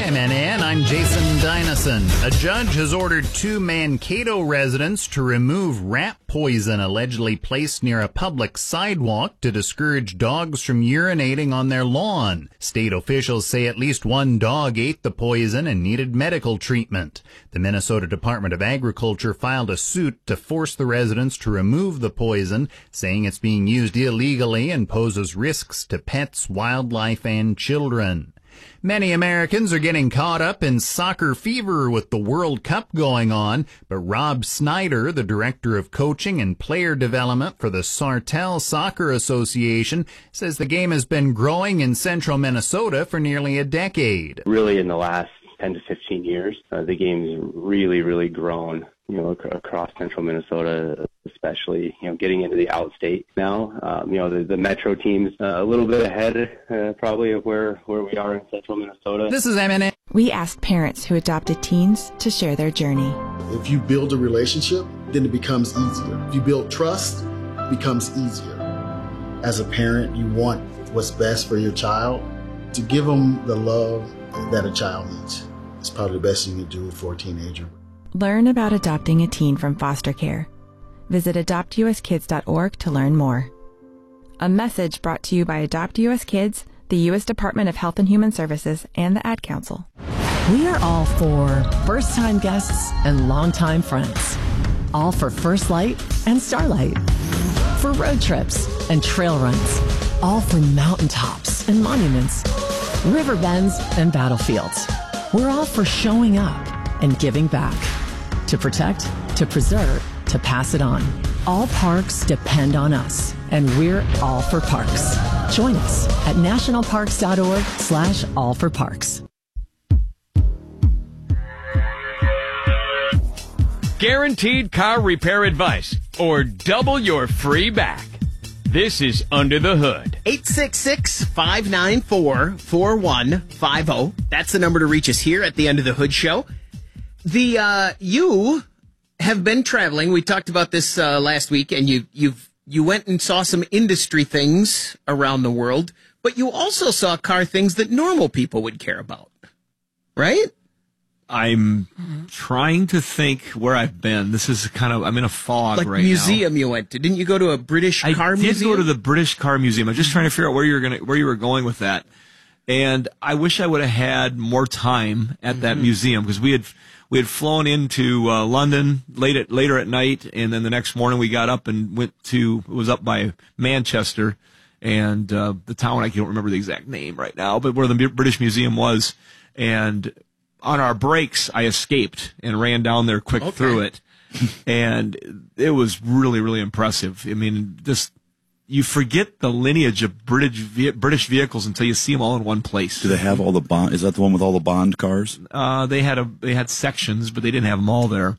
MNN, I'm Jason Dynison. A judge has ordered 2 Mankato residents to remove rat poison allegedly placed near a public sidewalk to discourage dogs from urinating on their lawn. State officials say at least 1 dog ate the poison and needed medical treatment. The Minnesota Department of Agriculture filed a suit to force the residents to remove the poison, saying it's being used illegally and poses risks to pets, wildlife, and children. Many Americans are getting caught up in soccer fever with the World Cup going on, but Rob Snyder, the director of coaching and player development for the Sartell Soccer Association, says the game has been growing in central Minnesota for nearly a decade. Really, in the last 10 to 15 years, the game's really grown, across central Minnesota, especially, getting into the outstate now. The metro team's a little bit ahead, probably, of where we are in central Minnesota. This is MNN. We asked parents who adopted teens to share their journey. If you build a relationship, then it becomes easier. If you build trust, it becomes easier. As a parent, you want what's best for your child. To give them the love that a child needs, it's probably the best you can do for a teenager. Learn about adopting a teen from foster care. Visit adoptuskids.org to learn more. A message brought to you by Adopt US Kids, the U.S. Department of Health and Human Services, and the Ad Council. We are all for first-time guests and longtime friends. All for First Light and Starlight. For road trips and trail runs. All for mountaintops and monuments. River bends and battlefields. We're all for showing up and giving back. To protect, to preserve, to pass it on. All parks depend on us, and we're all for parks. Join us at nationalparks.org/allforparks. Guaranteed car repair advice or double your free back. This is Under the Hood. 866-594-4150. That's the number to reach us here at the Under the Hood show. You have been traveling. We talked about this last week, and you went and saw some industry things around the world, but you also saw car things that normal people would care about, right? I'm trying to think where I've been. This is I'm in a fog right now. Like museum you went to. Didn't you go to a British car museum? I did go to the British Car Museum. I'm just trying to figure out where you were going with that. And I wish I would have had more time at that museum, because we had flown into London later at night, and then the next morning we got up and it was up by Manchester, and the town, I don't remember the exact name right now, but where the British Museum was. And on our breaks, I escaped and ran down there quick through it, and it was really, really impressive. I mean, you forget the lineage of British vehicles until you see them all in one place. Do they have all the Bond? Is that the one with all the Bond cars? They had sections, but they didn't have them all there.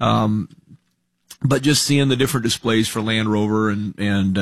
But just seeing the different displays for Land Rover and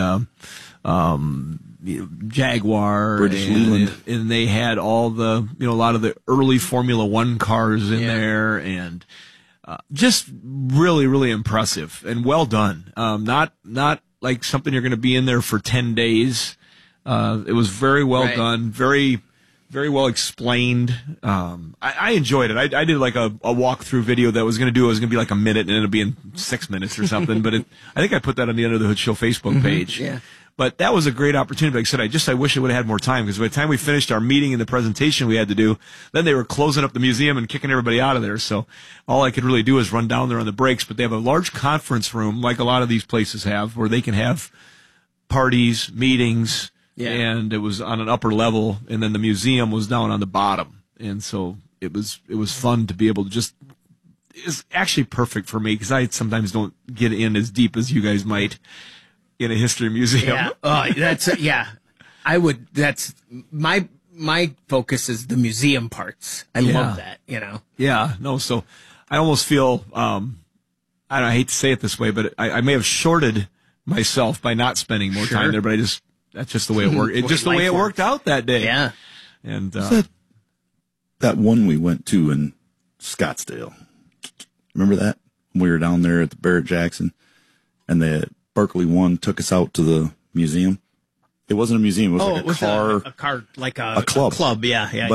Jaguar, British Leyland, and they had all the a lot of the early Formula One cars in there, and just really, really impressive and well done. Not like something you're going to be in there for 10 days. It was very well done, very, very well explained. I enjoyed it. I did like a walkthrough video that was going to be like a minute, and it ended up being 6 minutes or something. But I think I put that on the Under the Hood Show Facebook page. Yeah. But that was a great opportunity. Like I said, I wish I would have had more time, because by the time we finished our meeting and the presentation we had to do, then they were closing up the museum and kicking everybody out of there. So all I could really do is run down there on the breaks. But they have a large conference room, like a lot of these places have, where they can have parties, meetings, and it was on an upper level, and then the museum was down on the bottom. And so it was fun to be able to just. It's actually perfect for me, because I sometimes don't get in as deep as you guys might in a history museum. Yeah. I would. That's my focus is the museum parts. I love that. Yeah. No. So I almost feel. I hate to say it this way, but I may have shorted myself by not spending more time there. But that's just the way it worked. It's just the way it worked out that day. Yeah. And that one we went to in Scottsdale. Remember that? We were down there at the Barrett-Jackson, and the Berkeley One took us out to the museum. It wasn't a museum. It was like a car, like a club. Yeah. But it was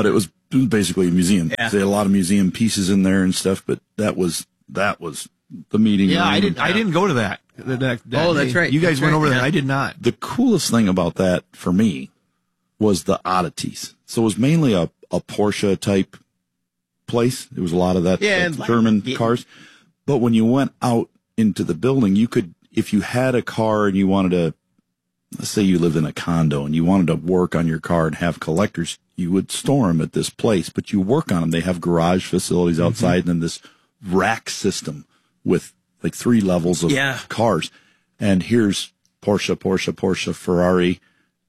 it was basically a museum. Yeah. They had a lot of museum pieces in there and stuff, but that was the meeting. Yeah, room. I didn't go to that. That Oh, that's day. right. You guys That's went right, over yeah. that. I did not. The coolest thing about that for me was the oddities. So it was mainly a Porsche type place. There was a lot of that, Yeah, like and German yeah. cars. But when you went out into the building, you could, if you had a car and you wanted to, let's say you lived in a condo and you wanted to work on your car and have collectors, you would store them at this place, but you work on them. They have garage facilities outside and then this rack system with like 3 levels of cars. And here's Porsche, Ferrari,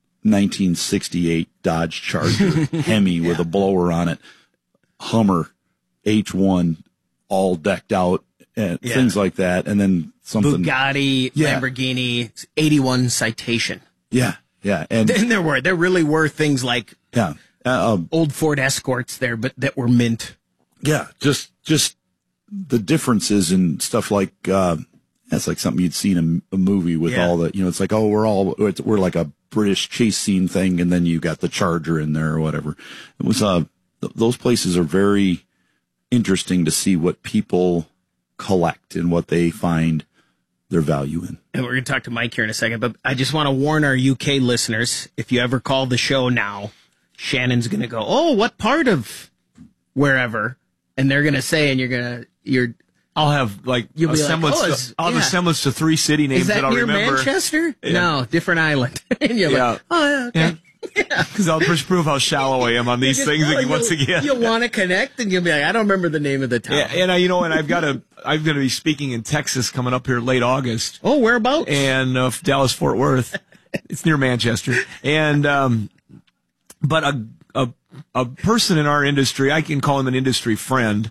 1968 Dodge Charger, Hemi with a blower on it, Hummer, H1, all decked out, and things like that. And then something. Bugatti, Lamborghini, 81 Citation. Yeah. And there really were things like old Ford Escorts there, but that were mint. Yeah. Just the differences in stuff like, that's like something you'd see in a movie with all the, it's like, we're like a British chase scene thing. And then you got the Charger in there or whatever. It was, those places are very interesting to see what people collect and what they find their value in. And we're going to talk to Mike here in a second, but I just want to warn our UK listeners, if you ever call the show now, Shannon's going to go, oh, what part of wherever? And they're going to say, and I'll have like a semblance. I'll have a semblance to 3 city names is that I'll near remember. Manchester? Yeah. No, different island. And you're like, oh, yeah, okay. Because I'll just prove how shallow I am on these things once again. You'll want to connect, and you'll be like, I don't remember the name of the town. Yeah, and I'm going to be speaking in Texas coming up here late August. Oh, whereabouts? And Dallas Fort Worth. It's near Manchester. And but a person in our industry, I can call him an industry friend.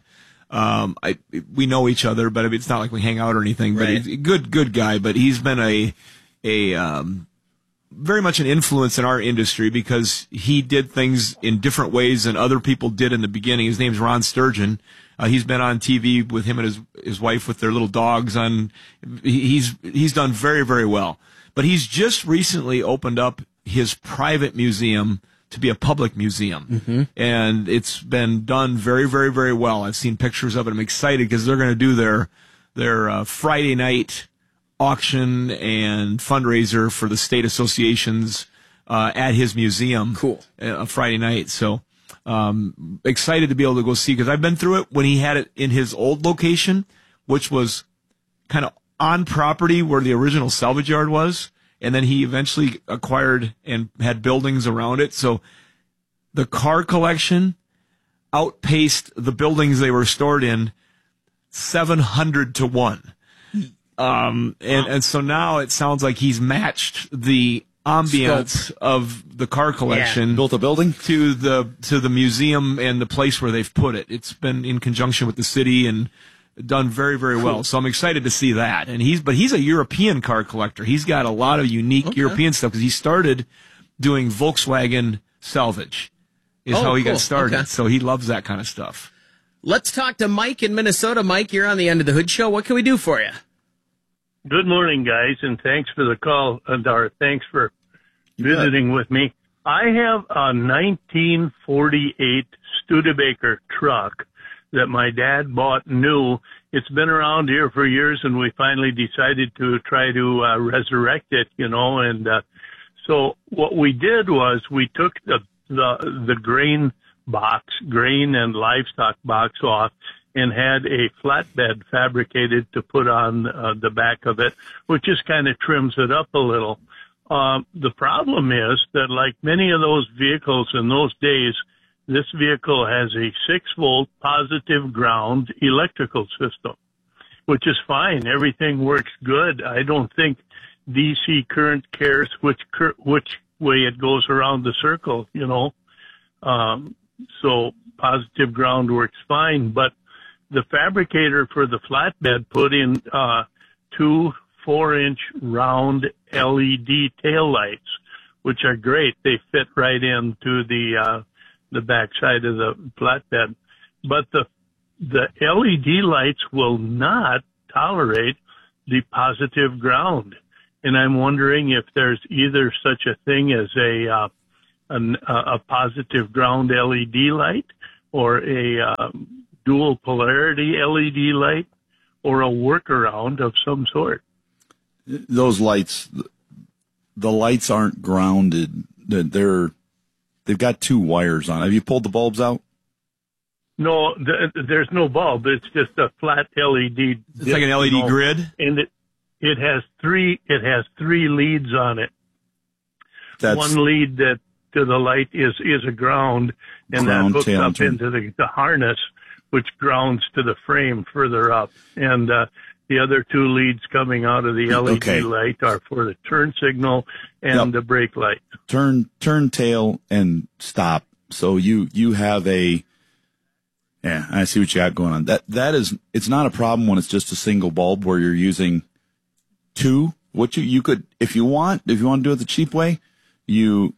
We know each other, but it's not like we hang out or anything. But he's a good guy. But he's been a very much an influence in our industry because he did things in different ways than other people did in the beginning. His name's Ron Sturgeon. He's been on TV with him and his wife with their little dogs on. He's done very, very well. But he's just recently opened up his private museum to be a public museum. Mm-hmm. And it's been done very, very, very well. I've seen pictures of it. I'm excited because they're going to do their Friday night auction and fundraiser for the state associations at his museum. Cool. Friday night. So excited to be able to go see, because I've been through it when he had it in his old location, which was kind of on property where the original salvage yard was. And then he eventually acquired and had buildings around it. So the car collection outpaced the buildings they were stored in 700 to 1. And so now it sounds like he's matched the ambiance of the car collection. Built a building to the museum and the place where they've put it. It's been in conjunction with the city and done very, very well. So I'm excited to see that. And he's a European car collector. He's got a lot of unique European stuff because he started doing Volkswagen salvage is how he got started. Okay. So he loves that kind of stuff. Let's talk to Mike in Minnesota. Mike, you're on the End of the Hood Show. What can we do for you? Good morning, guys, and thanks for the call, Dar. Thanks for visiting with me. I have a 1948 Studebaker truck that my dad bought new. It's been around here for years, and we finally decided to try to resurrect it, and so what we did was we took the grain and livestock box off and had a flatbed fabricated to put on the back of it, which just kind of trims it up a little. The problem is that, like many of those vehicles in those days, this vehicle has a 6-volt positive ground electrical system, which is fine. Everything works good. I don't think DC current cares which way it goes around the circle, So positive ground works fine. But the fabricator for the flatbed put in 2 4-inch round LED taillights, which are great. They fit right into the back side of the flatbed. But the LED lights will not tolerate the positive ground. And I'm wondering if there's either such a thing as a a positive ground LED light, or a dual polarity LED light, or a workaround of some sort. Those lights, the lights aren't grounded. They've got 2 wires on. Have you pulled the bulbs out? No, there's no bulb. It's just a flat LED. It's like an LED grid, and it has 3 leads on it. One lead that to the light is a ground, and that hooks up into the harness, which grounds to the frame further up. And the other 2 leads coming out of the LED light are for the turn signal and the brake light. Turn, tail, and stop. So you have a. Yeah, I see what you got going on. That is, it's not a problem when it's just a single bulb where you're using 2. What you could, if you want to do it the cheap way, you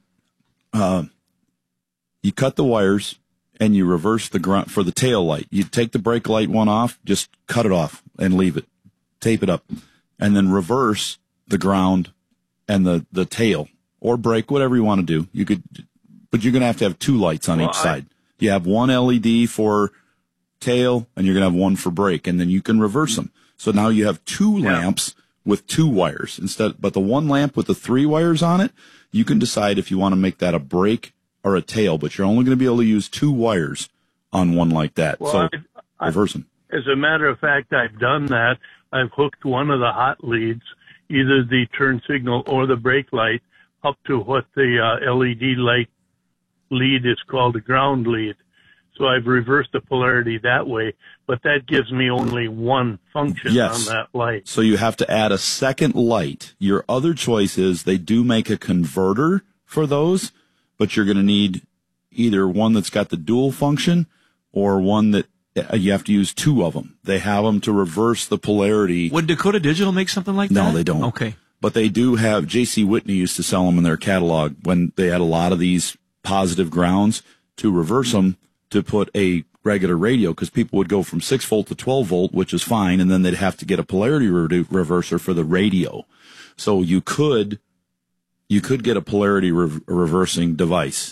cut the wires and you reverse the ground for the tail light. You take the brake light one off, just cut it off and leave it, tape it up, and then reverse the ground and the tail or brake, whatever you want to do. You could, but you're going to have 2 lights on each side. You have 1 LED for tail, and you're going to have 1 for brake, and then you can reverse them. So now you have 2 lamps with 2 wires but the 1 lamp with the 3 wires on it, you can decide if you want to make that a brake or a tail, but you're only going to be able to use 2 wires on one like that. Well, so reverse them. As a matter of fact, I've done that. I've hooked one of the hot leads, either the turn signal or the brake light, up to what the LED light lead is called a ground lead. So I've reversed the polarity that way, but that gives me only 1 function on that light. So you have to add a second light. Your other choice is they do make a converter for those, but you're going to need either one that's got the dual function or one that you have to use 2 of them. They have them to reverse the polarity. Would Dakota Digital make something like that? No, they don't. Okay. But they do have, J.C. Whitney used to sell them in their catalog when they had a lot of these positive grounds to reverse them to put a regular radio, because people would go from 6 volt to 12 volt, which is fine, and then they'd have to get a polarity reverser for the radio. So you could get a polarity reversing device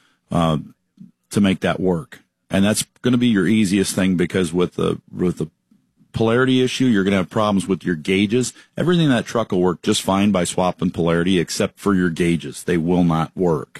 to make that work, and that's going to be your easiest thing, because with the polarity issue, you're going to have problems with your gauges. Everything in that truck will work just fine by swapping polarity, except for your gauges. They will not work.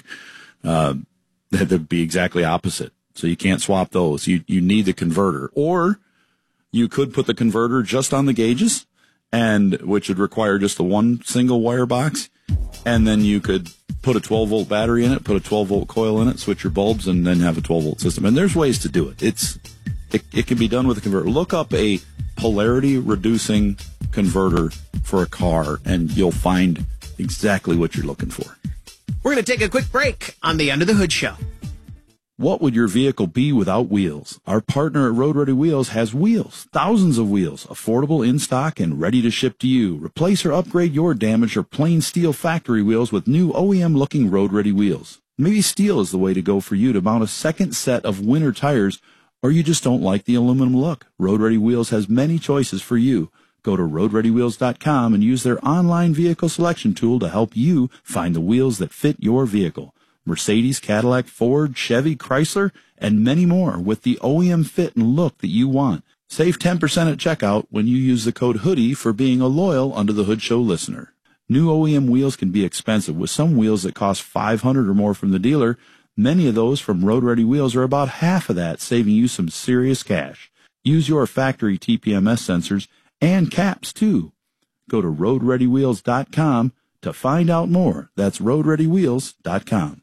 They'd be exactly opposite. So you can't swap those. You need the converter. Or you could put the converter just on the gauges, and which would require just the 1 single wire box. And then you could put a 12 volt battery in it, put a 12 volt coil in it, switch your bulbs, and then have a 12 volt system. And there's ways to do it. It can be done with a converter. Look up a polarity reducing converter for a car, and you'll find exactly what you're looking for. We're going to take a quick break on the Under the Hood Show. What would your vehicle be without wheels? Our partner at Road Ready Wheels has wheels, thousands of wheels, affordable in stock and ready to ship to you. Replace or upgrade your damaged or plain steel factory wheels with new OEM-looking Road Ready wheels. Maybe steel is the way to go for you to mount a second set of winter tires, or you just don't like the aluminum look. Road Ready Wheels has many choices for you. Go to roadreadywheels.com and use their online vehicle selection tool to help you find the wheels that fit your vehicle. Mercedes, Cadillac, Ford, Chevy, Chrysler, and many more with the OEM fit and look that you want. Save 10% at checkout when you use the code HOODIE for being a loyal Under the Hood Show listener. New OEM wheels can be expensive, with some wheels that cost $500 or more from the dealer. Many of those from Road Ready Wheels are about half of that, saving you some serious cash. Use your factory TPMS sensors and caps, too. Go to roadreadywheels.com to find out more. That's roadreadywheels.com.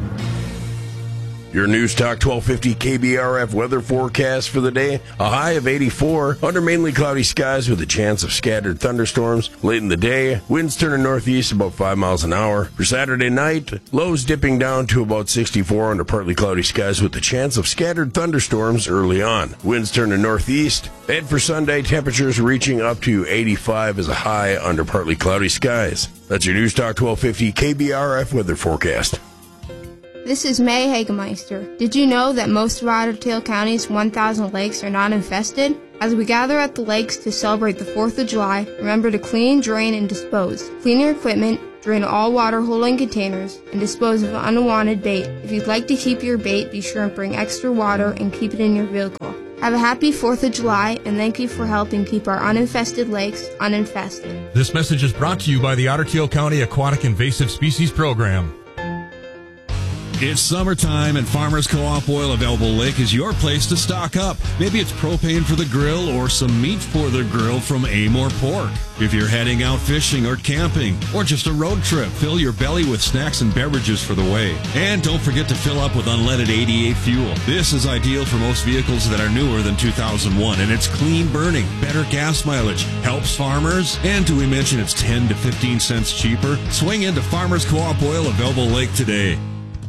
Your News Talk 1250 KBRF weather forecast for the day. A high of 84 under mainly cloudy skies with a chance of scattered thunderstorms. Late in the day, winds turning northeast about 5 miles an hour. For Saturday night, lows dipping down to about 64 under partly cloudy skies with a chance of scattered thunderstorms early on. Winds turning northeast. And for Sunday, temperatures reaching up to 85 as a high under partly cloudy skies. That's your News Talk 1250 KBRF weather forecast. This is May Hagemeister. Did you know that most of Otter Tail County's 1,000 lakes are not infested? As we gather at the lakes to celebrate the 4th of July, remember to clean, drain, and dispose. Clean your equipment, Drain all water holding containers and dispose of unwanted bait. If you'd like to keep your bait, be sure and bring extra water and keep it in your vehicle. Have a happy 4th of July, and thank you for helping keep our uninfested lakes uninfested. This message is brought to you by the Otter Tail County Aquatic Invasive Species Program. It's summertime, and Farmers Co-op Oil of Elbow Lake is your place to stock up. Maybe it's propane for the grill or some meat for the grill from Amor Pork. If you're heading out fishing or camping or just a road trip, fill your belly with snacks and beverages for the way. And don't forget to fill up with unleaded 88 fuel. This is ideal for most vehicles that are newer than 2001, and it's clean burning, better gas mileage, helps farmers, and do we mention it's 10 to 15 cents cheaper? Swing into Farmers Co-op Oil of Elbow Lake today.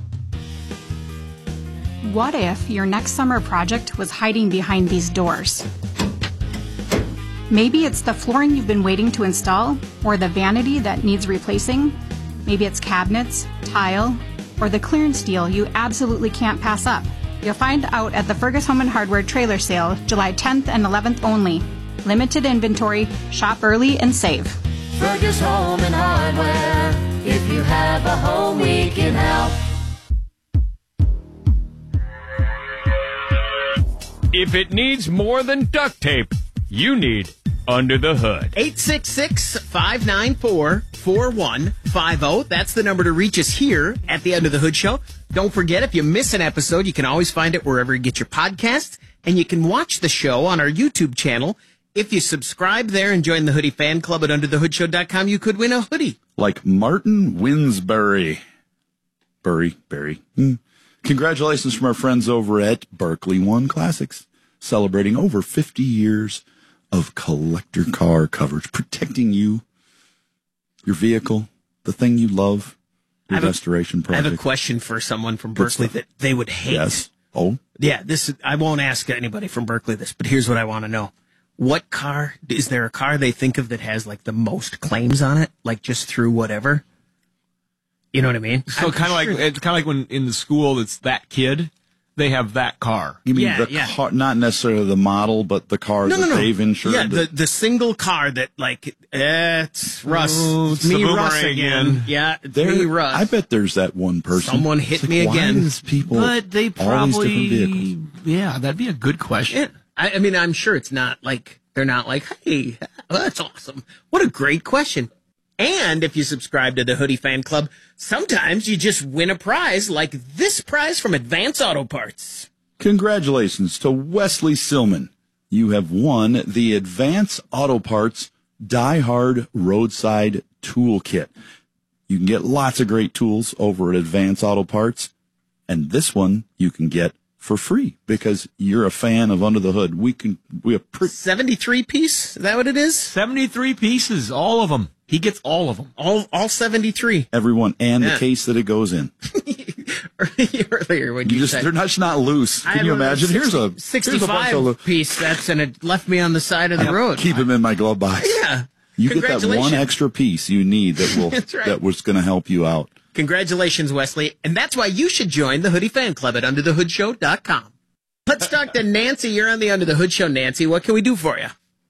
What if your next summer project was hiding behind these doors? Maybe it's the flooring you've been waiting to install, or the vanity that needs replacing. Maybe it's cabinets, tile, or the clearance deal you absolutely can't pass up. You'll find out at the Fergus Home and Hardware trailer sale, July 10th and 11th only. Limited inventory, shop early and save. Fergus Home and Hardware, if you have a home we can help. If it needs more than duct tape, you need Under the Hood. 866-594-4150. That's the number to reach us here at the Under the Hood Show. Don't forget, if you miss an episode, you can always find it wherever you get your podcasts, and you can watch the show on our YouTube channel. If you subscribe there and join the Hoodie Fan Club at UnderTheHoodShow.com, you could win a hoodie. Like Martin Winsbury. Berry. Congratulations from our friends over at Berkeley One Classics, celebrating over 50 years of collector car coverage, protecting you, your vehicle, the thing you love, your restoration project. I have a question for someone from Berkeley that they would hate. Yes. Oh? Yeah, I won't ask anybody from Berkeley this, but here's what I want to know. What car, is there a car they think of that has like the most claims on it? Like just through whatever? You know what I mean? So it's kind of like when in the school it's that kid, they have that car. You mean car, not necessarily the model, but the car that they've insured? Yeah, the single car that like, it's Russ. It's me, Russ again. Yeah, it's me, Russ. I bet there's that one person. Someone hit me again. But they probably, that'd be a good question. Yeah. I mean, I'm sure it's not like, they're not like, hey, that's awesome. What a great question. And if you subscribe to the Hoodie Fan Club, sometimes you just win a prize like this prize from Advance Auto Parts. Congratulations to Wesley Silman. You have won the Advance Auto Parts Die Hard Roadside Toolkit. You can get lots of great tools over at Advance Auto Parts. And this one you can get for free because you're a fan of Under the Hood. We have 73 piece? Is that what it is? 73 pieces, all of them. He gets all of them. All 73. Everyone, and the case that it goes in. Earlier when you said, they're not loose. Can you imagine? Here's a 65 piece that's and it left me on the side of the road. Keep them in my glove box. Yeah. You get that one extra piece you need that will that was going to help you out. Congratulations, Wesley. And that's why you should join the Hoodie Fan Club at UnderTheHoodShow.com. Let's talk to Nancy. You're on the Under the Hood Show, Nancy. What can we do for you?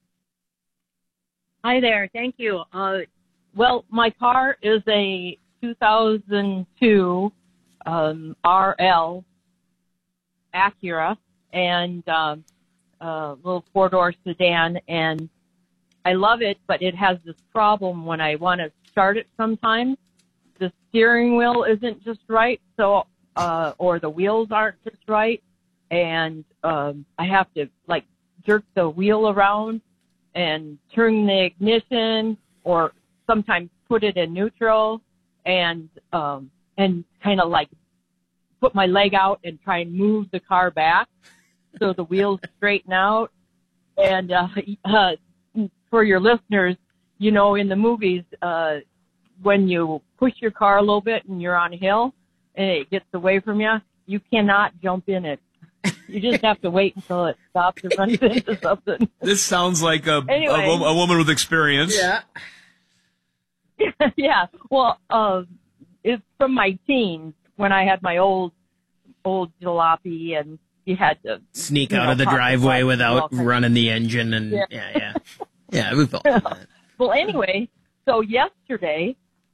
Hi there. Thank you. Well, my car is a 2002 RL Acura and a little four-door sedan, and I love it, but it has this problem when I want to start it sometimes. The steering wheel isn't just right, so or the wheels aren't just right, and I have to like jerk the wheel around and turn the ignition, or sometimes put it in neutral, and kind of like put my leg out and try and move the car back so the wheels straighten out. And for your listeners, you know, in the movies, when you push your car a little bit and you're on a hill and it gets away from you, you cannot jump in it. You just have to wait until it stops or runs into something. This sounds like a woman with experience. Yeah. Yeah. Well, it's from my teens when I had my old jalopy, and you had to sneak out of the driveway without running the engine, and yeah, we've all done that. Well, anyway, so yesterday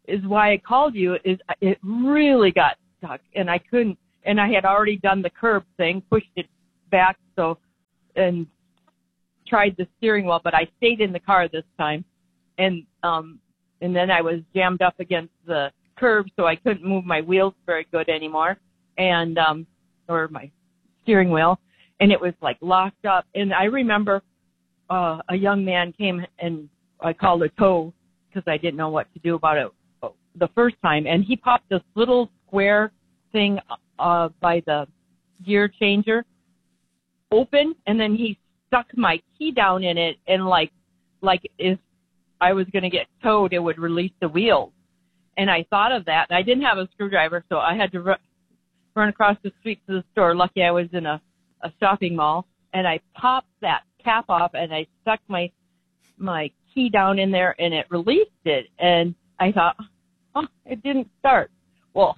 is why I called you, is it really got stuck, and I couldn't, and I had already done the curb thing, pushed it back, and tried the steering wheel, but I stayed in the car this time, and then I was jammed up against the curb, so I couldn't move my wheels very good anymore, and or my steering wheel, and it was like locked up. And I remember a young man came, and I called a tow because I didn't know what to do about it the first time, and he popped this little square thing by the gear changer open, and then he stuck my key down in it, and like if I was going to get towed, it would release the wheels. And I thought of that, and I didn't have a screwdriver, so I had to run across the street to the store. Lucky I was in a shopping mall, and I popped that cap off, and I stuck my key down in there, and it released it. And I thought, oh, it didn't start. Well,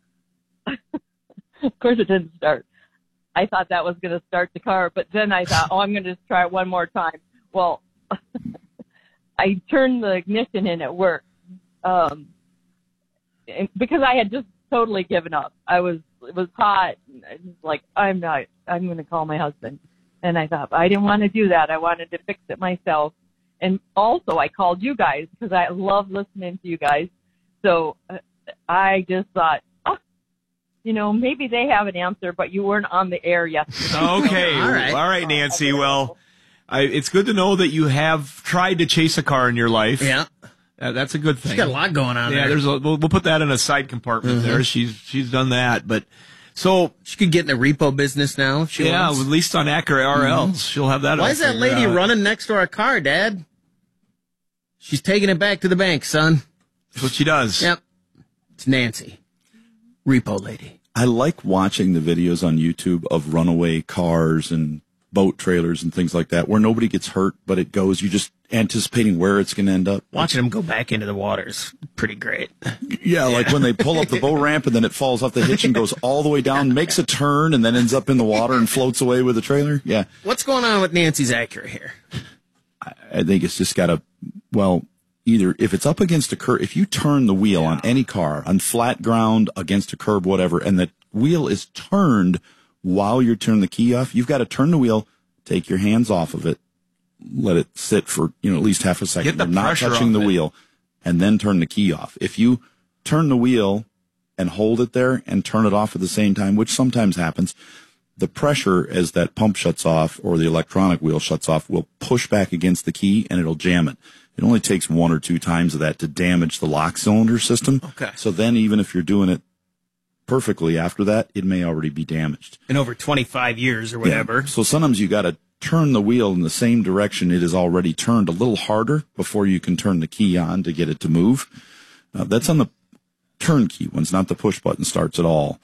of course it didn't start. I thought that was going to start the car, but then I thought, I'm going to just try it one more time. Well, I turned the ignition in at work because I had just totally given up. It was hot. I was like, I'm going to call my husband. And I thought, I didn't want to do that. I wanted to fix it myself. And also I called you guys because I love listening to you guys. So I just thought, maybe they have an answer, but you weren't on the air yesterday. Okay. All right, Nancy. Well, it's good to know that you have tried to chase a car in your life. Yeah. That's a good thing. She's got a lot going on there. Yeah, we'll put that in a side compartment there. She's done that, but so she could get in the repo business now if she wants. At least on Acura RLs, she'll have that. Why is that lady running next to our car, Dad? She's taking it back to the bank, son. That's what she does. Yep. It's Nancy, repo lady. I like watching the videos on YouTube of runaway cars and boat trailers and things like that where nobody gets hurt, but it goes, you're just anticipating where it's going to end up. Watching them go back into the water is pretty great. Yeah, like when they pull up the boat ramp and then it falls off the hitch and goes all the way down, makes a turn, and then ends up in the water and floats away with the trailer. Yeah. What's going on with Nancy's Acura here? I think it's just got either if it's up against a curb, if you turn the wheel on any car, on flat ground, against a curb, whatever, and the wheel is turned while you're turning the key off, you've got to turn the wheel, take your hands off of it, let it sit for, at least half a second. You're not touching the wheel, and then turn the key off. If you turn the wheel and hold it there and turn it off at the same time, which sometimes happens, the pressure as that pump shuts off or the electronic wheel shuts off will push back against the key and it'll jam it. It only takes one or two times of that to damage the lock cylinder system. Okay. So then even if you're doing it perfectly after that, it may already be damaged. In over 25 years or whatever. Yeah. So sometimes you got to turn the wheel in the same direction it is already turned a little harder before you can turn the key on to get it to move. That's on the turn key ones, not the push button starts at all.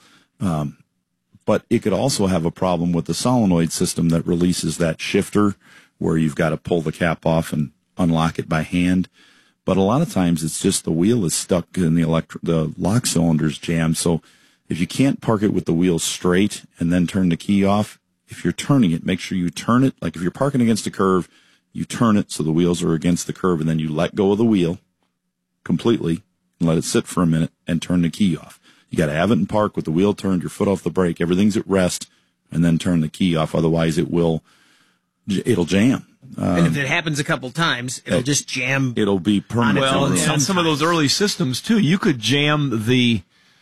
But it could also have a problem with the solenoid system that releases that shifter where you've got to pull the cap off and unlock it by hand. But a lot of times it's just the wheel is stuck in the lock cylinder's jammed. So if you can't park it with the wheel straight and then turn the key off, if you're turning it, make sure you turn it. Like if you're parking against a curve, you turn it so the wheels are against the curve, and then you let go of the wheel completely and let it sit for a minute and turn the key off. You got to have it in park with the wheel turned, your foot off the brake, everything's at rest, and then turn the key off. Otherwise, it'll jam. And if it happens a couple times, it'll just jam. It'll be permanent. Well, on some of those early systems too, you could jam the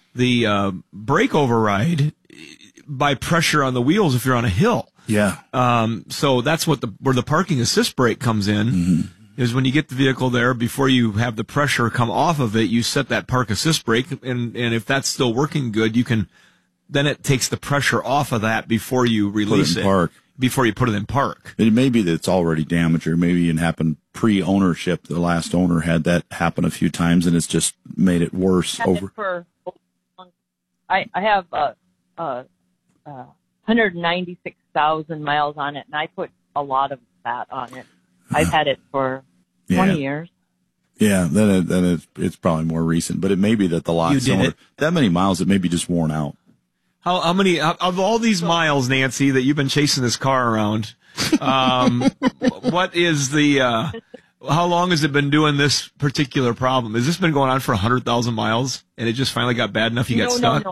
brake override by pressure on the wheels if you're on a hill. Yeah. So that's where the parking assist brake comes in. Is when you get the vehicle there, before you have the pressure come off of it, you set that park assist brake, and if that's still working good, then it takes the pressure off of that before you release it. Park. Before you put it in park. It may be that it's already damaged, or maybe it happened pre-ownership. The last owner had that happen a few times, and it's just made it worse. I have 196,000 miles on it, and I put a lot of that on it. I've had it for 20 years. Yeah, then it's probably more recent, but it may be that the lock cylinder, that many miles, it may be just worn out. How many of all these miles, Nancy, that you've been chasing this car around? What is the How long has it been doing this particular problem? Has this been going on for 100,000 miles and it just finally got bad enough you got stuck?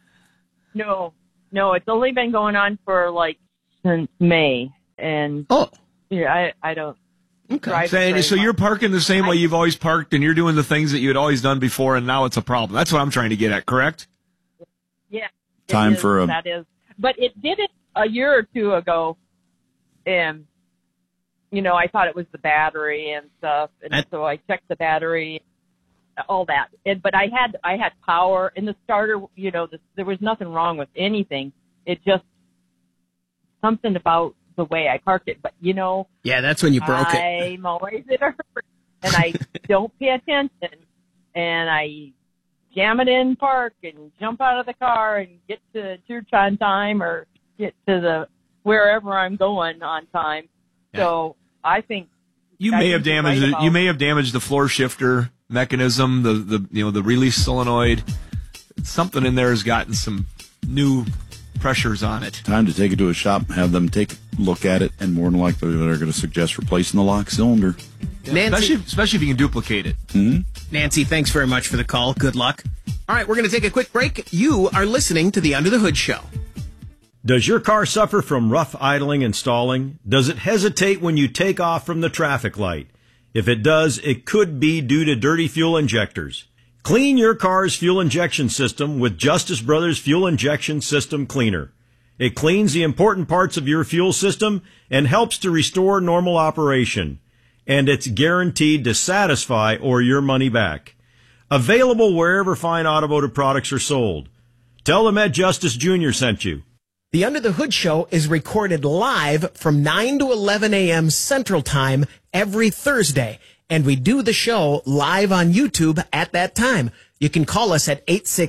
No, it's only been going on for since May. And yeah, I don't drive. So you're parking the same way you've always parked and you're doing the things that you had always done before and now it's a problem. That's what I'm trying to get at, correct? Yeah. That is. But it did it a year or two ago. And, I thought it was the battery and stuff. And so I checked the battery, all that. But I had power in the starter, there was nothing wrong with anything. It just something about the way I parked it. But, yeah, that's when you broke it. I'm always in a hurry and I don't pay attention and I jam it in park and jump out of the car and get to church on time or get to wherever I'm going on time. Yeah. So I think you may have damaged the floor shifter mechanism, the release solenoid. Something in there has gotten some new pressures on it. Time to take it to a shop, have them take a look at it, and more than likely they're going to suggest replacing the lock cylinder. Yeah, Nancy, especially if you can duplicate it. Mm-hmm. Nancy, thanks very much for the call. Good luck. All right, we're going to take a quick break. You are listening to the Under the Hood Show. Does your car suffer from rough idling and stalling? Does it hesitate when you take off from the traffic light? If it does, it could be due to dirty fuel injectors. Clean your car's fuel injection system with Justice Brothers Fuel Injection System Cleaner. It cleans the important parts of your fuel system and helps to restore normal operation. And it's guaranteed to satisfy or your money back. Available wherever fine automotive products are sold. Tell them Ed Justice Jr. sent you. The Under the Hood Show is recorded live from 9 to 11 a.m. Central Time every Thursday. And we do the show live on YouTube at that time. You can call us at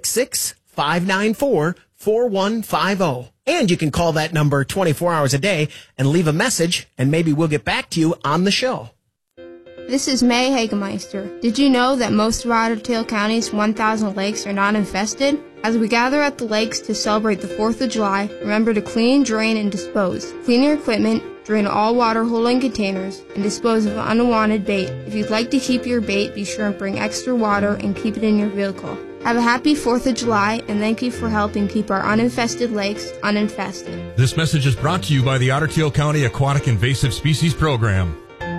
866-594-4150. And you can call that number 24 hours a day and leave a message, and maybe we'll get back to you on the show. This is May Hagemeister. Did you know that most of Otter Tail County's 1,000 lakes are not infested? As we gather at the lakes to celebrate the 4th of July, remember to clean, drain, and dispose. Clean your equipment, drain all water holding containers, and dispose of unwanted bait. If you'd like to keep your bait, be sure and bring extra water and keep it in your vehicle. Have a happy 4th of July, and thank you for helping keep our uninfested lakes uninfested. This message is brought to you by the Otter Tail County Aquatic Invasive Species Program.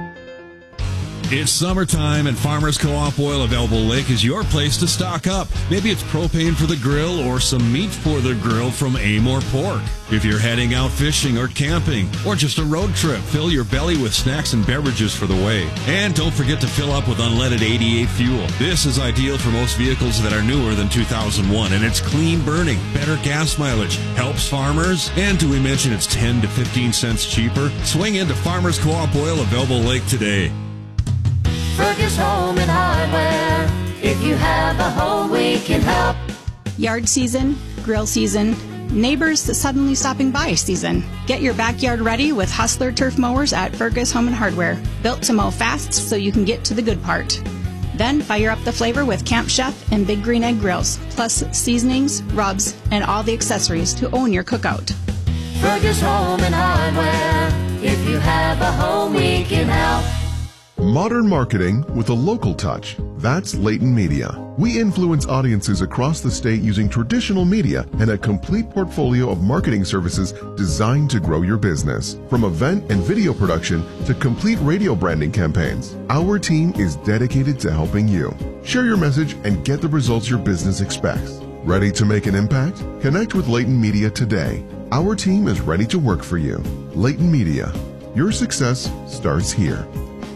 It's summertime and Farmers Co-op Oil of Elbow Lake is your place to stock up. Maybe it's propane for the grill or some meat for the grill from Amor Pork. If you're heading out fishing or camping or just a road trip, fill your belly with snacks and beverages for the way. And don't forget to fill up with unleaded 88 fuel. This is ideal for most vehicles that are newer than 2001, and it's clean burning, better gas mileage, helps farmers, and do we mention it's 10 to 15 cents cheaper? Swing into Farmers Co-op Oil of Elbow Lake today. Fergus Home and Hardware. If you have a home, we can help. Yard season, grill season, neighbors suddenly stopping by season. Get your backyard ready with Hustler turf mowers at Fergus Home and Hardware. Built to mow fast so you can get to the good part. Then fire up the flavor with Camp Chef and Big Green Egg grills, plus seasonings, rubs, and all the accessories to own your cookout. Fergus Home and Hardware. If you have a home, we can help. Modern marketing with a local touch. That's Leighton Media. We influence audiences across the state using traditional media and a complete portfolio of marketing services designed to grow your business. From event and video production to complete radio branding campaigns, our team is dedicated to helping you. Share your message and get the results your business expects. Ready to make an impact? Connect with Leighton Media today. Our team is ready to work for you. Leighton Media. Your success starts here.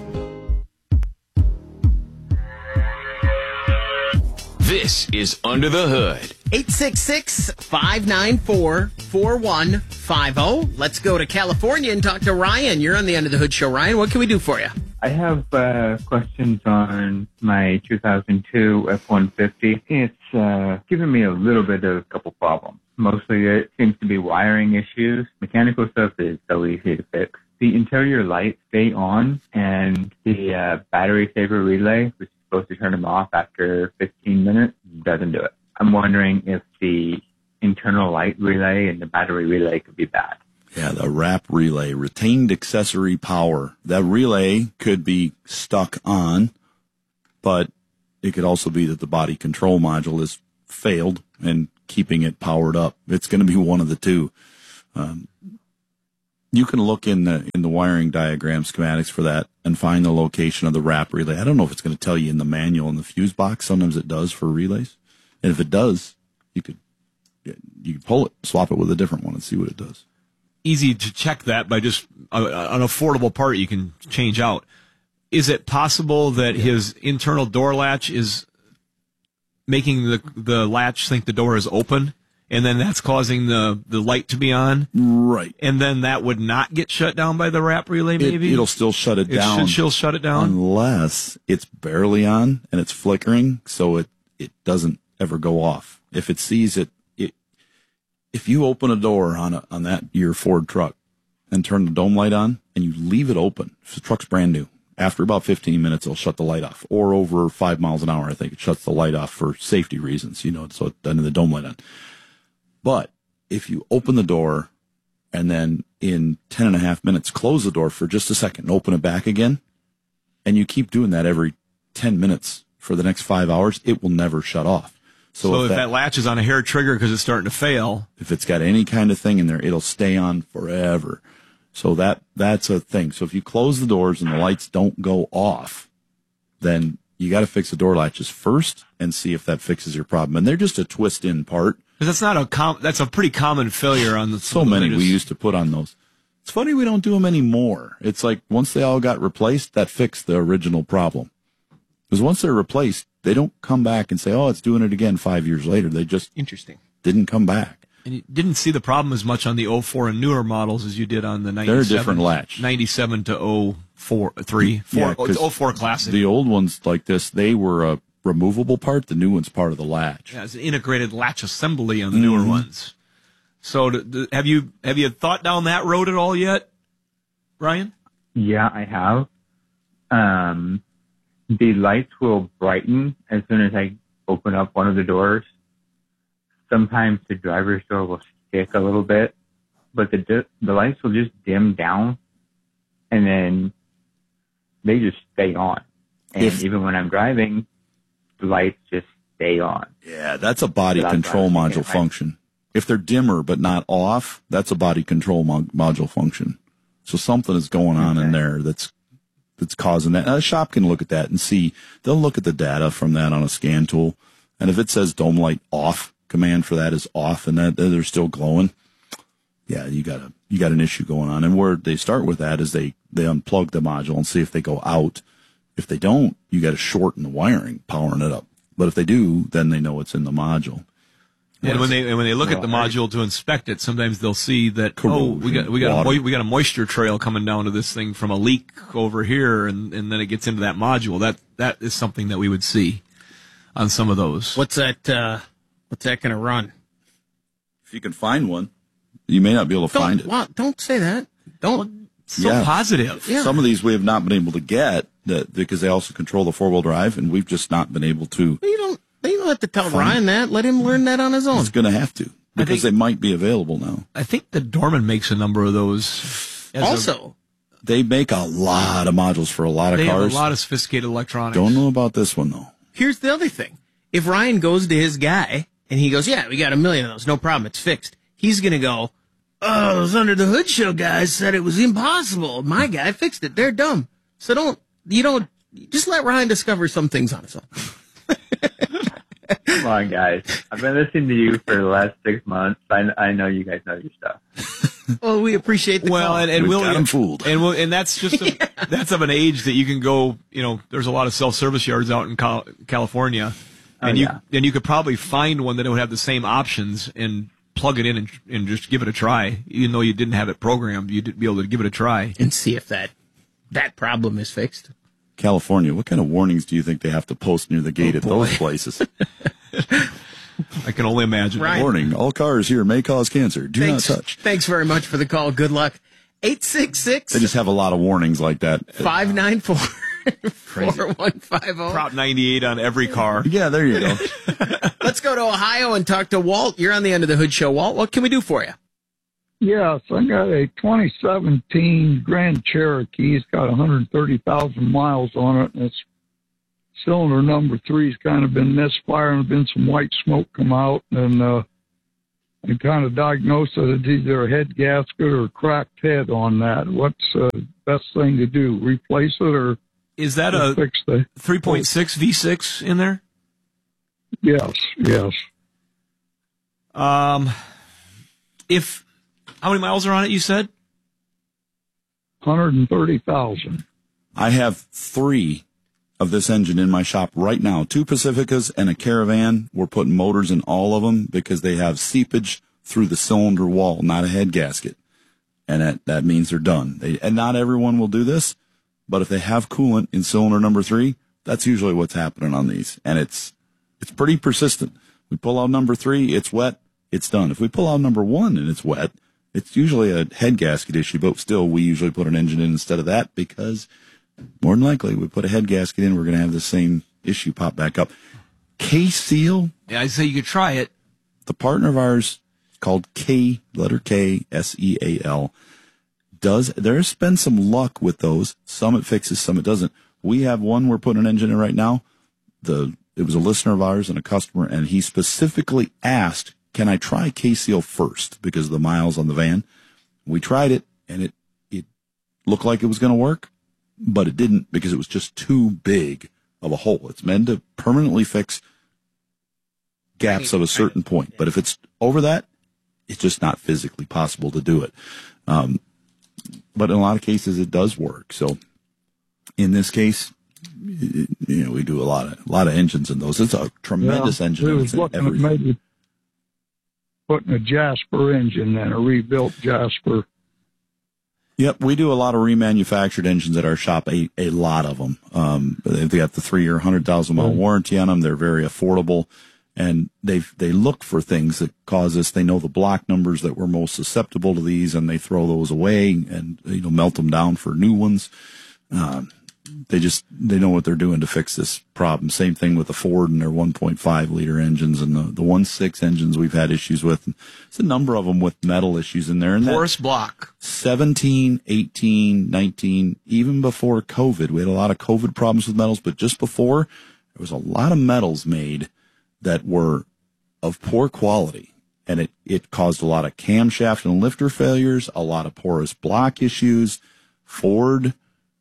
This is Under the Hood. 866-594-4150. Let's go to California and talk to Ryan. You're on the Under the Hood Show. Ryan, what can we do for you? I have questions on my 2002 F-150. It's given me a little bit of a couple problems. Mostly it seems to be wiring issues. Mechanical stuff is so easy to fix. The interior lights stay on, and the battery saver relay, which is supposed to turn them off after 15 minutes, doesn't do it. I'm wondering if the internal light relay and the battery relay could be bad. Yeah, the wrap relay, retained accessory power. That relay could be stuck on, but it could also be that the body control module has failed and keeping it powered up. It's going to be one of the two. You can look in the wiring diagram schematics for that and find the location of the wrap relay. I don't know if it's going to tell you in the manual in the fuse box. Sometimes it does for relays. And if it does, you could pull it, swap it with a different one and see what it does. Easy to check that by just an affordable part you can change out. Is it possible that his internal door latch is making the latch think the door is open, and then that's causing the light to be on? Right. And then that would not get shut down by the wrap relay, maybe? It'll still shut it down. It should still shut it down? Unless it's barely on and it's flickering, so it doesn't ever go off. If it sees it, if you open a door on your Ford truck and turn the dome light on and you leave it open, if the truck's brand new, after about 15 minutes, it'll shut the light off. Or over 5 miles an hour, I think it shuts the light off for safety reasons, so it doesn't have the dome light on. But if you open the door and then in 10 and a half minutes, close the door for just a second and open it back again, and you keep doing that every 10 minutes for the next 5 hours, it will never shut off. So if that latch is on a hair trigger because it's starting to fail, if it's got any kind of thing in there, it'll stay on forever. So that's a thing. So if you close the doors and the lights don't go off, then you got to fix the door latches first and see if that fixes your problem. And they're just a twist in part. Because that's a pretty common failure on the. So many we used to put on those. It's funny we don't do them anymore. It's like once they all got replaced, that fixed the original problem. Because once they're replaced, they don't come back and say, "Oh, it's doing it again 5 years later." They just didn't come back. And you didn't see the problem as much on the 04 and newer models as you did on the 97. They're a different latch. 97 to 04 Classic. The old ones like this, they were a removable part. The new one's part of the latch. Yeah, it's an integrated latch assembly on the newer ones. So have you thought down that road at all yet, Ryan? Yeah, I have. The lights will brighten as soon as I open up one of the doors. Sometimes the driver's door will stick a little bit, but the lights will just dim down, and then they just stay on. And even when I'm driving, the lights just stay on. Yeah, that's a body control module function. If they're dimmer but not off, that's a body control module function. So something is going on in there that's causing that. Now, a shop can look at that and see. They'll look at the data from that on a scan tool, and if it says dome light off, command for that is off, and that they're still glowing, yeah, you got an issue going on. And where they start with that is they unplug the module and see if they go out. If they don't, you got to shorten the wiring, powering it up. But if they do, then they know it's in the module. And when they look at the module to inspect it, sometimes they'll see that we got a moisture trail coming down to this thing from a leak over here, and then it gets into that module. That is something that we would see on some of those. What's that going to run? If you can find one, you may not be able to find it. Well, don't say that. Don't. So positive. Yeah. Some of these we have not been able to get because they also control the 4-wheel drive, and we've just not been able to. You don't have to tell Ryan that. Let him learn that on his own. He's going to have to because they might be available now. I think the Dorman makes a number of those. They make a lot of modules for a lot of cars. They have a lot of sophisticated electronics. Don't know about this one, though. Here's the other thing. If Ryan goes to his guy and he goes, "Yeah, we got 1 million of those. No problem. It's fixed." He's going to go, "Oh, those Under the Hood show guys said it was impossible. My guy fixed it. They're dumb." So just let Ryan discover some things on his own. Come on, guys. I've been listening to you for the last 6 months. I know you guys know your stuff. Well, we appreciate the call. And we'll got him fooled. And that's just that's of an age that you can go. There's a lot of self-service yards out in California, and you could probably find one that would have the same options and plug it in and just give it a try. Even though you didn't have it programmed, you'd be able to give it a try and see if that problem is fixed. California, what kind of warnings do you think they have to post near the gate at those places? I can only imagine. Ryan. Warning, all cars here may cause cancer. Do not touch. Thanks very much for the call. Good luck. 866. They just have a lot of warnings like that. 594-4150. Prop 98 on every car. Yeah, there you go. Let's go to Ohio and talk to Walt. You're on the End of the Hood show. Walt, what can we do for you? Yes, I got a 2017 Grand Cherokee. It's got 130,000 miles on it, and it's cylinder number 3's kind of been misfire and been some white smoke come out, and I kind of diagnosed that it's either a head gasket or a cracked head on that. What's the best thing to do? Replace it or is that a fix the 3.6 V6 in there? Yes. If how many miles are on it? You said 130,000. I have 3 of this engine in my shop right now. 2 Pacificas and a Caravan. We're putting motors in all of them because they have seepage through the cylinder wall, not a head gasket. And that means they're done. And not everyone will do this, but if they have coolant in cylinder number 3, that's usually what's happening on these. And it's pretty persistent. We pull out number 3, it's wet, it's done. If we pull out number 1 and it's wet, it's usually a head gasket issue, but still we usually put an engine in instead of that because more than likely we put a head gasket in, we're going to have the same issue pop back up. K-Seal. Yeah, I say you could try it. The partner of ours called K, letter K, S-E-A-L. There's been some luck with those. Some it fixes, some it doesn't. We have one we're putting an engine in right now. It was a listener of ours and a customer, and he specifically asked, can I try K-Seal first because of the miles on the van? We tried it, and it looked like it was going to work, but it didn't because it was just too big of a hole. It's meant to permanently fix gaps of a certain point, but if it's over that, it's just not physically possible to do it. But in a lot of cases, it does work. So in this case, we do a lot of engines in those. It's a tremendous engine. We was looking at maybe putting a Jasper engine in, a rebuilt Jasper. Yep, we do a lot of remanufactured engines at our shop, a lot of them. They've got the 3-year, 100,000-mile warranty on them. They're very affordable, and they look for things that cause us. They know the block numbers that were most susceptible to these, and they throw those away and melt them down for new ones. They know what they're doing to fix this problem. Same thing with the Ford and their 1.5 liter engines and the 1.6 engines we've had issues with. It's a number of them with metal issues in there. And porous block. 17, 18, 19, even before COVID. We had a lot of COVID problems with metals, but just before, there was a lot of metals made that were of poor quality. And it caused a lot of camshaft and lifter failures, a lot of porous block issues. Ford,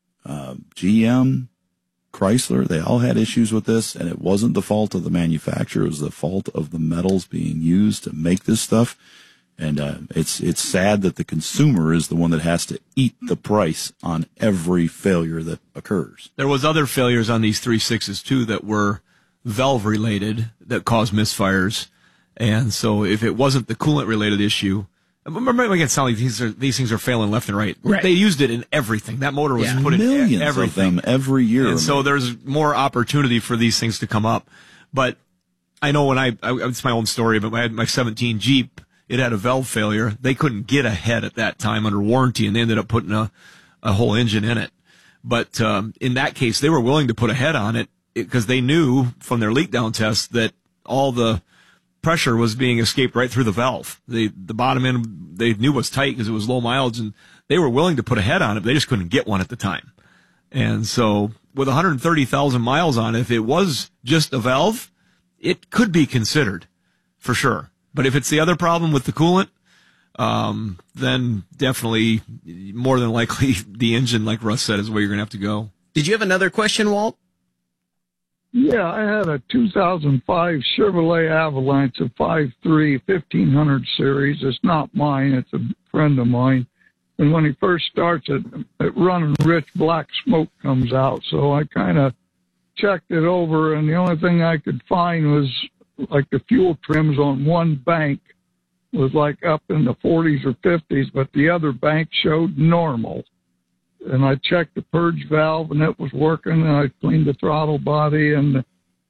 GM, Chrysler, they all had issues with this, and it wasn't the fault of the manufacturer. It was the fault of the metals being used to make this stuff. And it's sad that the consumer is the one that has to eat the price on every failure that occurs. There was other failures on these 3.6s, too, that were valve-related that caused misfires. And so if it wasn't the coolant-related issue, remember, it sound like these things are failing left and right. They used it in everything. That motor was put in millions of them every year. And so there's more opportunity for these things to come up. But I know when it's my own story, but I had my 17 Jeep, it had a valve failure. They couldn't get a head at that time under warranty, and they ended up putting a whole engine in it. But in that case, they were willing to put a head on it because they knew from their leak down test that all the pressure was being escaped right through the valve. The bottom end they knew was tight because it was low mileage, and they were willing to put a head on it, but they just couldn't get one at the time. And so with 130,000 miles on it, if it was just a valve, it could be considered for sure. But if it's the other problem with the coolant, then definitely more than likely the engine, like Russ said, is where you're going to have to go. Did you have another question, Walt? Yeah, I had a 2005 Chevrolet Avalanche, a 5.3 1500 series. It's not mine. It's a friend of mine. And when he first starts it running, rich black smoke comes out. So I kind of checked it over, and the only thing I could find was like the fuel trims on one bank was like up in the 40s or 50s, but the other bank showed normal. And I checked the purge valve, and it was working, and I cleaned the throttle body, and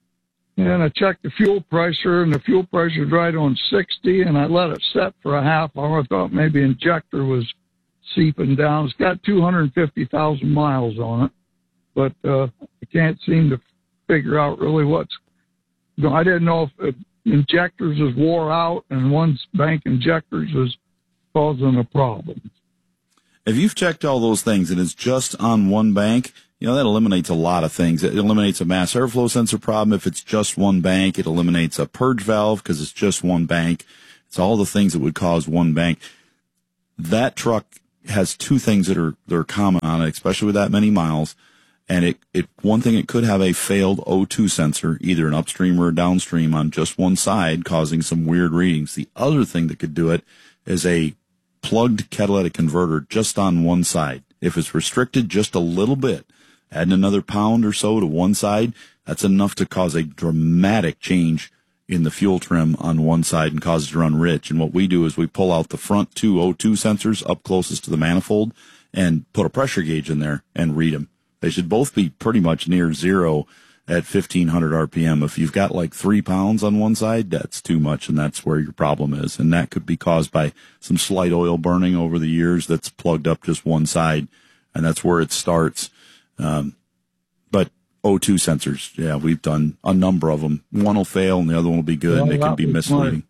I checked the fuel pressure, and the fuel pressure was right on 60, and I let it set for a half hour. I thought maybe injector was seeping down. It's got 250,000 miles on it, but I can't seem to figure out really what's going on. I didn't know if injectors was wore out, and one bank injectors was causing a problem. If you've checked all those things and it's just on one bank, that eliminates a lot of things. It eliminates a mass airflow sensor problem. If it's just one bank, it eliminates a purge valve because it's just one bank. It's all the things that would cause one bank. That truck has two things that are common on it, especially with that many miles. And one thing, it could have a failed O2 sensor, either an upstream or a downstream on just one side, causing some weird readings. The other thing that could do it is a plugged catalytic converter just on one side. If it's restricted just a little bit, adding another pound or so to one side, that's enough to cause a dramatic change in the fuel trim on one side and cause it to run rich. And what we do is we pull out the front two O2 sensors up closest to the manifold and put a pressure gauge in there and read them. They should both be pretty much near zero at 1,500 RPM. If you've got like 3 pounds on one side, that's too much, and that's where your problem is. And that could be caused by some slight oil burning over the years that's plugged up just one side, and that's where it starts. But O2 sensors, yeah, we've done a number of them. One will fail and the other one will be good, and it can be misleading.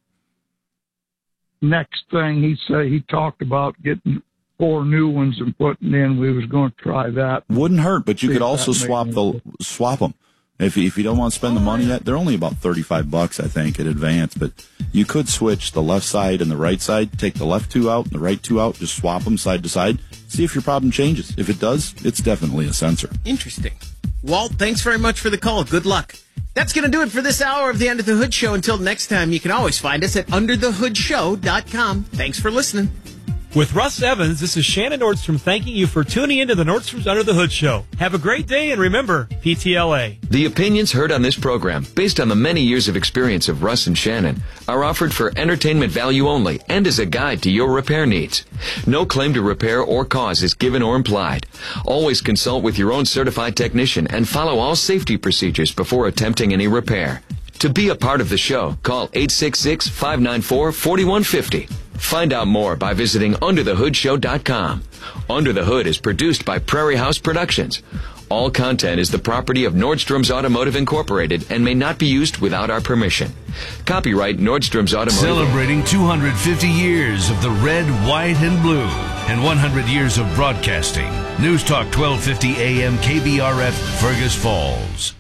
Next thing he talked about getting 4 new ones and putting in. We was going to try that. Wouldn't hurt, but you could also swap them. If you don't want to spend the money yet, they're only about $35, I think, at Advance. But you could switch the left side and the right side. Take the left 2 out and the right 2 out. Just swap them side to side. See if your problem changes. If it does, it's definitely a sensor. Interesting. Walt, thanks very much for the call. Good luck. That's going to do it for this hour of the Under the Hood Show. Until next time, you can always find us at underthehoodshow.com. Thanks for listening. With Russ Evans, this is Shannon Nordstrom thanking you for tuning into the Nordstrom's Under the Hood Show. Have a great day, and remember, PTLA. The opinions heard on this program, based on the many years of experience of Russ and Shannon, are offered for entertainment value only and as a guide to your repair needs. No claim to repair or cause is given or implied. Always consult with your own certified technician and follow all safety procedures before attempting any repair. To be a part of the show, call 866-594-4150. Find out more by visiting underthehoodshow.com. Under the Hood is produced by Prairie House Productions. All content is the property of Nordstrom's Automotive Incorporated and may not be used without our permission. Copyright Nordstrom's Automotive. Celebrating 250 years of the red, white, and blue and 100 years of broadcasting. News Talk 1250 AM KBRF, Fergus Falls.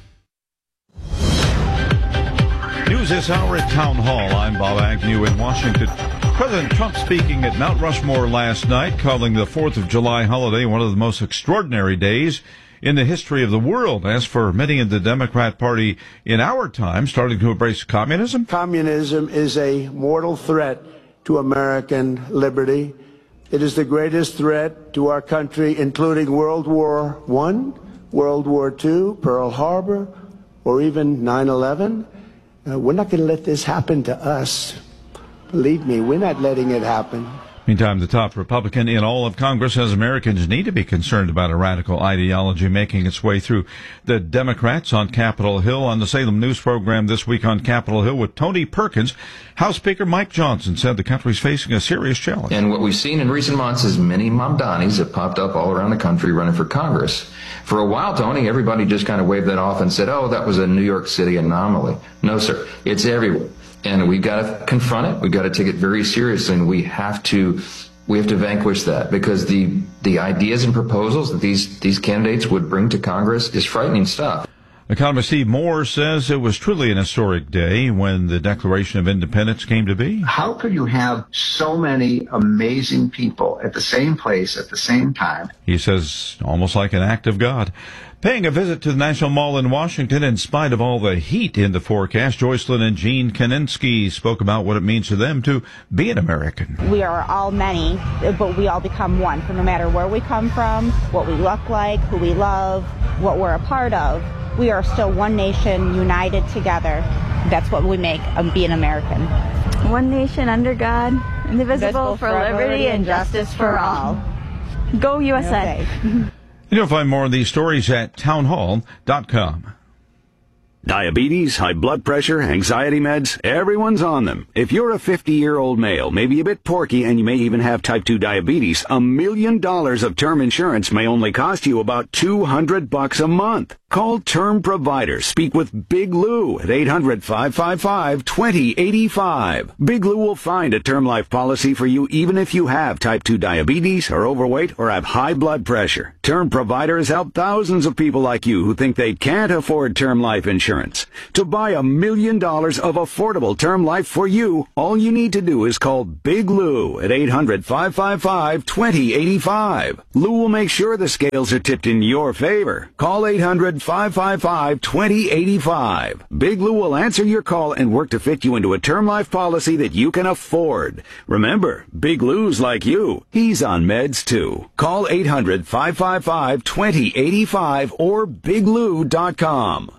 News this hour at Town Hall. I'm Bob Agnew in Washington. President Trump speaking at Mount Rushmore last night, calling the 4th of July holiday one of the most extraordinary days in the history of the world. As for many in the Democrat Party in our time, starting to embrace communism. Communism is a mortal threat to American liberty. It is the greatest threat to our country, including World War I, World War II, Pearl Harbor, or even 9/11. We're not going to let this happen to us. Believe me, we're not letting it happen. Meantime, the top Republican in all of Congress says Americans need to be concerned about a radical ideology making its way through the Democrats on Capitol Hill. On the Salem News program this week on Capitol Hill with Tony Perkins, House Speaker Mike Johnson said the country's facing a serious challenge. And what we've seen in recent months is many Mamdanis have popped up all around the country running for Congress. For a while, Tony, everybody just kind of waved that off and said, oh, that was a New York City anomaly. No, sir. It's everywhere. And we've got to confront it. We've got to take it very seriously, and we have to vanquish that, because the ideas and proposals that these candidates would bring to Congress is frightening stuff. Economist Steve Moore says it was truly an historic day when the Declaration of Independence came to be. How could you have so many amazing people at the same place at the same time? He says almost like an act of God. Paying a visit to the National Mall in Washington in spite of all the heat in the forecast, Joycelyn and Gene Kaninsky spoke about what it means to them to be an American. We are all many, but we all become one. For no matter where we come from, what we look like, who we love, what we're a part of, we are still one nation, united together. That's what we make being American. One nation under God, indivisible for liberty and justice for all. Go USA. You'll find more of these stories at townhall.com. Diabetes, high blood pressure, anxiety meds, everyone's on them. If you're a 50-year-old male, maybe a bit porky, and you may even have type 2 diabetes, $1 million of term insurance may only cost you about $200 a month. Call Term Provider. Speak with Big Lou at 800-555-2085. Big Lou will find a term life policy for you even if you have type 2 diabetes, are overweight, or have high blood pressure. Term Provider has helped thousands of people like you who think they can't afford term life insurance. To buy $1 million of affordable term life for you, all you need to do is call Big Lou at 800-555-2085. Lou will make sure the scales are tipped in your favor. Call 800-555-2085. Big Lou will answer your call and work to fit you into a term life policy that you can afford. Remember, Big Lou's like you. He's on meds too. Call 800-555-2085 or biglou.com.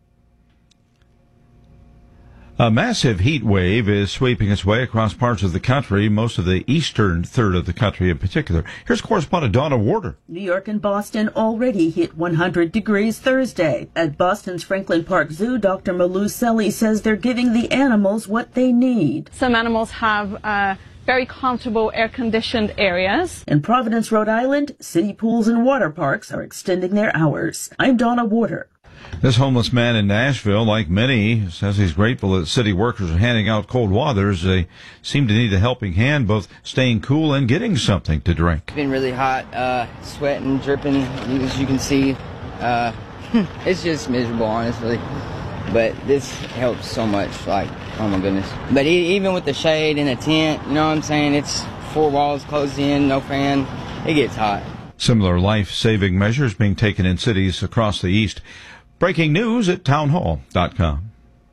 A massive heat wave is sweeping its way across parts of the country, most of the eastern third of the country in particular. Here's correspondent Donna Warder. New York and Boston already hit 100 degrees Thursday. At Boston's Franklin Park Zoo, Dr. Malou Selly says they're giving the animals what they need. Some animals have very comfortable air-conditioned areas. In Providence, Rhode Island, city pools and water parks are extending their hours. I'm Donna Warder. This homeless man in Nashville, like many, says he's grateful that city workers are handing out cold water as they seem to need a helping hand, both staying cool and getting something to drink. It's been really hot, sweating, dripping, as you can see. It's just miserable, honestly. But this helps so much, like, oh my goodness. But even with the shade and the tent, you know what I'm saying? It's 4 walls closed in, no fan. It gets hot. Similar life-saving measures being taken in cities across the East. Breaking news at townhall.com.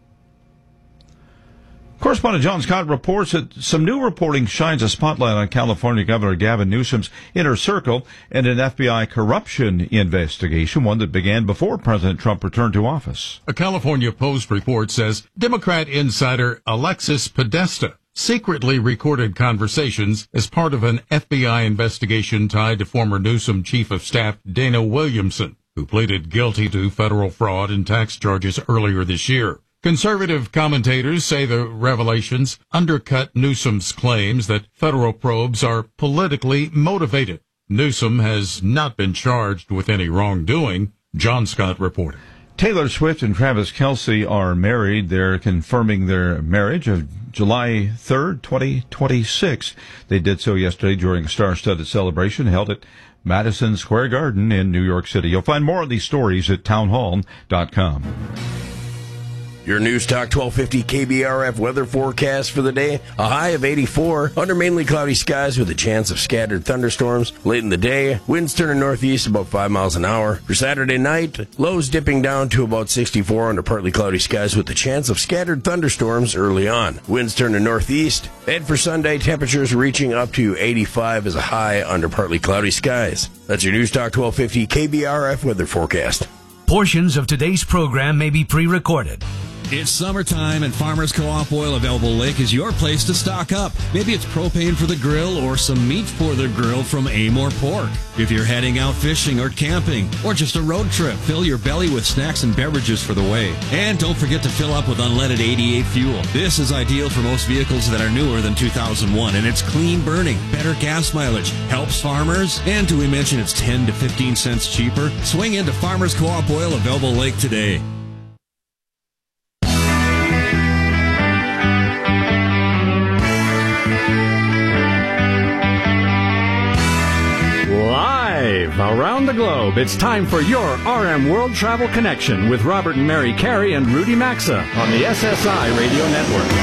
Correspondent John Scott reports that some new reporting shines a spotlight on California Governor Gavin Newsom's inner circle and an FBI corruption investigation, one that began before President Trump returned to office. A California Post report says Democrat insider Alexis Podesta secretly recorded conversations as part of an FBI investigation tied to former Newsom Chief of Staff Dana Williamson, who pleaded guilty to federal fraud and tax charges earlier this year. Conservative commentators say the revelations undercut Newsom's claims that federal probes are politically motivated. Newsom has not been charged with any wrongdoing. John Scott reported. Taylor Swift and Travis Kelce are married. They're confirming their marriage of July 3rd, 2026. They did so yesterday during a star-studded celebration held at Madison Square Garden in New York City. You'll find more of these stories at townhall.com. Your News Talk 1250 KBRF weather forecast for the day. A high of 84, under mainly cloudy skies with a chance of scattered thunderstorms late in the day. Winds turning northeast about 5 miles an hour. For Saturday night, lows dipping down to about 64 under partly cloudy skies with a chance of scattered thunderstorms early on. Winds turning northeast. And for Sunday, temperatures reaching up to 85 as a high under partly cloudy skies. That's your News Talk 1250 KBRF weather forecast. Portions of today's program may be pre-recorded. It's summertime and Farmers Co-op Oil of Elbow Lake is your place to stock up. Maybe it's propane for the grill or some meat for the grill from Amor Pork. If you're heading out fishing or camping or just a road trip, fill your belly with snacks and beverages for the way. And don't forget to fill up with unleaded 88 fuel. This is ideal for most vehicles that are newer than 2001, and it's clean burning, better gas mileage, helps farmers, and do we mention it's 10 to 15 cents cheaper? Swing into Farmers Co-op Oil of Elbow Lake today. Live around the globe, it's time for your RM World Travel Connection with Robert and Mary Carey and Rudy Maxa on the SSI Radio Network.